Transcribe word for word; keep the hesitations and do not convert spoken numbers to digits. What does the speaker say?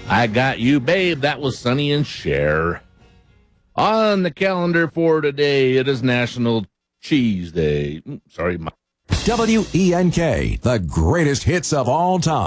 I Got You, Babe. That was Sonny and Cher. On the calendar for today, it is National Cheese Day. Sorry, my W E N K, the greatest hits of all time.